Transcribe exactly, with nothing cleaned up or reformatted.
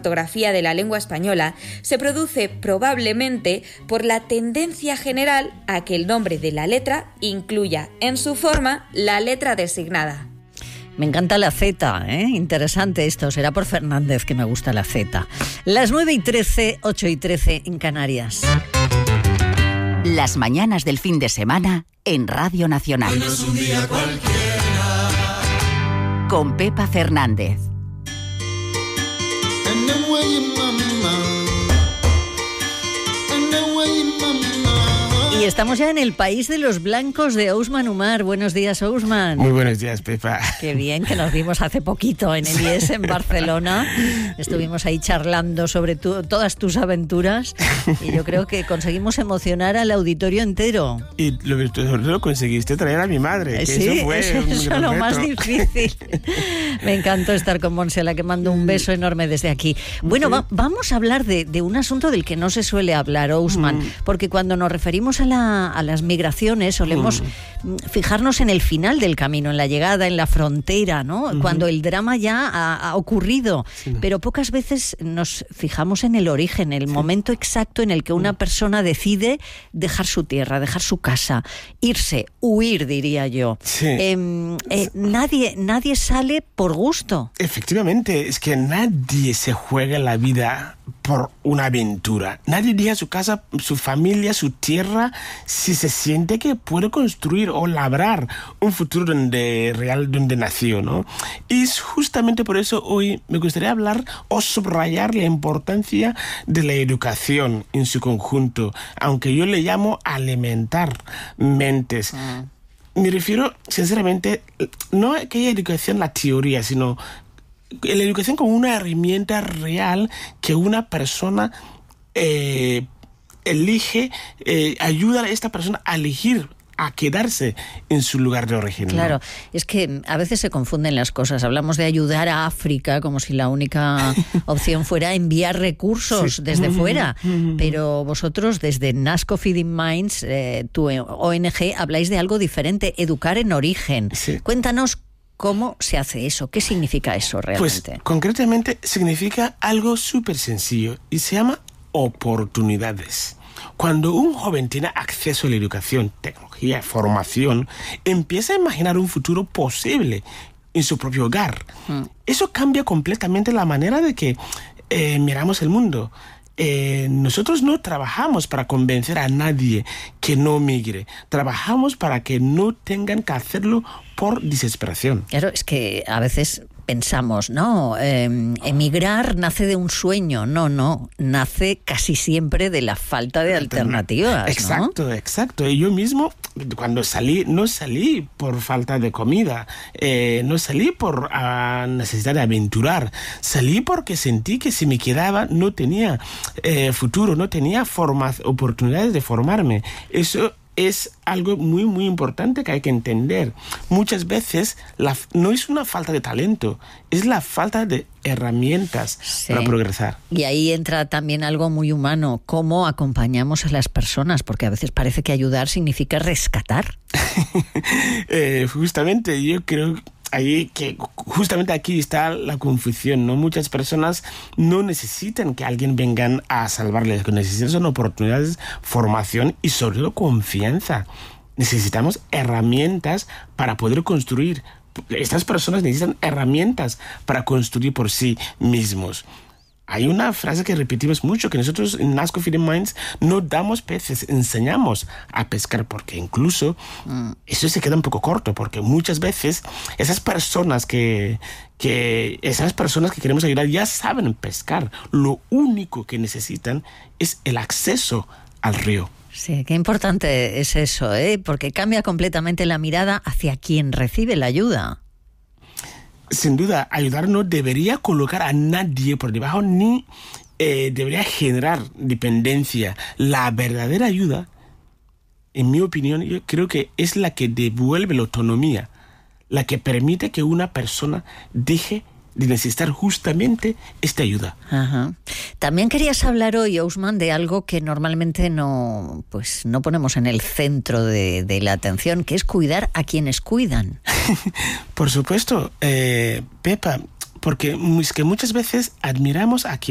ortografía de la lengua española se produce probablemente por la tendencia general a que el nombre de la letra incluya en su forma la letra designada. Me encanta la Z, ¿eh? Interesante esto. Será por Fernández que me gusta la Z. Las nueve y trece, ocho y trece en Canarias. Las mañanas del fin de semana en Radio Nacional. Hoy no es un día cualquiera. Con Pepa Fernández. Y estamos ya en el país de los blancos de Ousmane Umar. Buenos días, Ousmane. Muy buenos días, Pepa. Qué bien, que nos vimos hace poquito en el I E S en Barcelona. Estuvimos ahí charlando sobre tu, todas tus aventuras y yo creo que conseguimos emocionar al auditorio entero. Y lo, lo conseguiste traer a mi madre, que sí, eso fue eso, un eso gran lo reto. más difícil. Me encantó estar con Monse, a la que mando un beso enorme desde aquí. Bueno, va, vamos a hablar de, de un asunto del que no se suele hablar, Ousmane, mm. porque cuando nos referimos a, la, a las migraciones solemos mm. fijarnos en el final del camino, en la llegada, en la frontera, ¿no? Uh-huh. Cuando el drama ya ha, ha ocurrido, sí. Pero pocas veces nos fijamos en el origen, el sí. momento exacto en el que una persona decide dejar su tierra, dejar su casa, irse, huir, diría yo. Sí. Eh, eh, nadie, nadie sale por gusto. Efectivamente, es que nadie se juega la vida por una aventura. Nadie deja su casa, su familia, su tierra, si se siente que puede construir o labrar un futuro donde real, donde nació, ¿no? Y es justamente por eso hoy me gustaría hablar o subrayar la importancia de la educación en su conjunto, aunque yo le llamo alimentar mentes. Mm. Me refiero, sinceramente, no a aquella educación, la teoría, sino la educación como una herramienta real que una persona eh, elige, eh, ayuda a esta persona a elegir, a quedarse en su lugar de origen. Claro, ¿no? Es que a veces se confunden las cosas. Hablamos de ayudar a África como si la única opción fuera enviar recursos sí. desde fuera, pero vosotros desde NASCO Feeding Minds, eh, tu O N G, habláis de algo diferente, educar en origen. Sí. Cuéntanos cómo se hace eso, qué significa eso realmente. Pues concretamente significa algo súper sencillo y se llama oportunidades. Cuando un joven tiene acceso a la educación, tecnología, formación, empieza a imaginar un futuro posible en su propio hogar. Mm. Eso cambia completamente la manera de que eh, miramos el mundo. Eh, nosotros no trabajamos para convencer a nadie que no migre. Trabajamos para que no tengan que hacerlo por desesperación. Claro, es que a veces pensamos, no, eh, emigrar nace de un sueño. No, no, nace casi siempre de la falta de alternativas, Exacto, ¿no? exacto. Y yo mismo, cuando salí, no salí por falta de comida, eh, no salí por uh, necesidad de aventurar, salí porque sentí que si me quedaba no tenía eh, futuro, no tenía formas, oportunidades de formarme. Eso es algo muy, muy importante que hay que entender. Muchas veces la, no es una falta de talento, es la falta de herramientas sí. para progresar. Y ahí entra también algo muy humano, cómo acompañamos a las personas, porque a veces parece que ayudar significa rescatar. eh, justamente, yo creo ahí que justamente aquí está la confusión, ¿no? Muchas personas no necesitan que alguien venga a salvarles, lo que necesitan son oportunidades, formación y sobre todo confianza. Necesitamos herramientas para poder construir. Estas personas necesitan herramientas para construir por sí mismos. Hay una frase que repetimos mucho, que nosotros en NASCO Feeding Minds no damos peces, enseñamos a pescar, porque incluso mm. eso se queda un poco corto, porque muchas veces esas personas que, que, esas personas que queremos ayudar ya saben pescar. Lo único que necesitan es el acceso al río. Sí, qué importante es eso, ¿eh? Porque cambia completamente la mirada hacia quien recibe la ayuda. Sin duda, ayudar no debería colocar a nadie por debajo ni eh, debería generar dependencia. La verdadera ayuda, en mi opinión, yo creo que es la que devuelve la autonomía, la que permite que una persona deje de necesitar justamente esta ayuda. Ajá. También querías hablar hoy, Ousmane, de algo que normalmente no, pues, no ponemos en el centro de, de la atención, que es cuidar a quienes cuidan. Por supuesto, eh, Pepa, porque es que muchas veces admiramos a quien